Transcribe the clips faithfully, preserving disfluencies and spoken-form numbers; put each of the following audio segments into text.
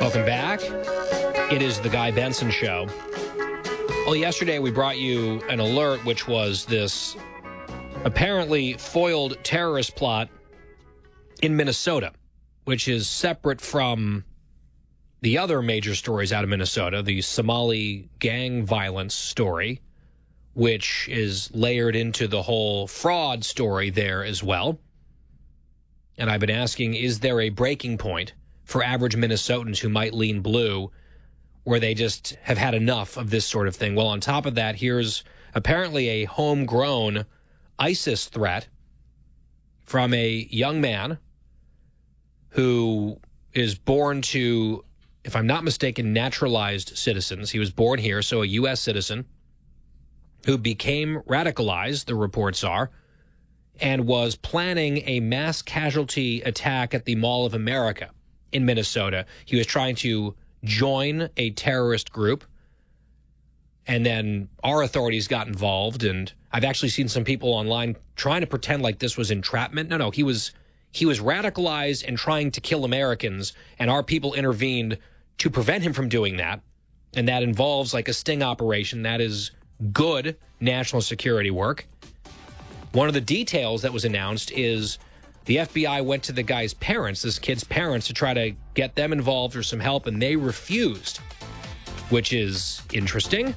Welcome back. It is the Guy Benson Show. Well, yesterday we brought you an alert, which was this apparently foiled terrorist plot in Minnesota, which is separate from the other major stories out of Minnesota, the Somali gang violence story, which is layered into the whole fraud story there as well. And I've been asking, is there a breaking point for average Minnesotans who might lean blue, where they just have had enough of this sort of thing? Well, on top of that, here's apparently a homegrown ISIS threat from a young man who is born to, if I'm not mistaken, naturalized citizens. He was born here, so a U S citizen, who became radicalized, the reports are, and was planning a mass casualty attack at the Mall of America in Minnesota. He was trying to join a terrorist group, and then our authorities got involved, and I've actually seen some people online trying to pretend like this was entrapment. No, no, he was he was radicalized and trying to kill Americans, and our people intervened to prevent him from doing that, and that involves like a sting operation. That is good national security work. One of the details that was announced is the F B I went to the guy's parents, this kid's parents, to try to get them involved or some help, and they refused, which is interesting.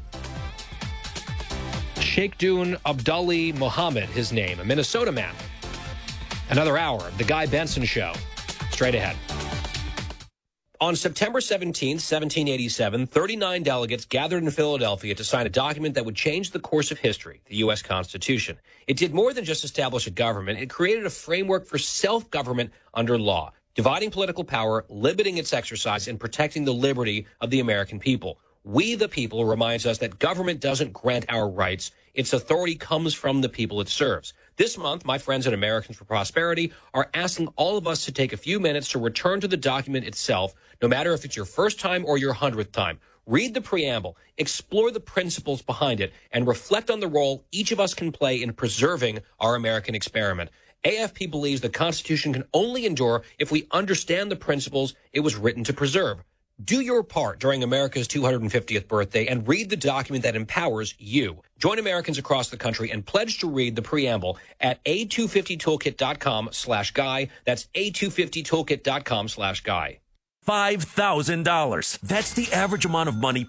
Sheikhdun Abdulli Mohammed, his name, a Minnesota man. Another hour of the Guy Benson Show. Straight ahead. On September seventeenth, seventeen eighty-seven, thirty-nine delegates gathered in Philadelphia to sign a document that would change the course of history, the U S Constitution. It did more than just establish a government. It created a framework for self-government under law, dividing political power, limiting its exercise, and protecting the liberty of the American people. We, the people, reminds us that government doesn't grant our rights. Its authority comes from the people it serves. This month, my friends at Americans for Prosperity are asking all of us to take a few minutes to return to the document itself, no matter if it's your first time or your hundredth time. Read the preamble, explore the principles behind it, and reflect on the role each of us can play in preserving our American experiment. A F P believes the Constitution can only endure if we understand the principles it was written to preserve. Do your part during America's two hundred fiftieth birthday and read the document that empowers you. Join Americans across the country and pledge to read the preamble at a two fifty toolkit dot com slash guy. That's a two fifty toolkit dot com slash guy. five thousand dollars. That's the average amount of money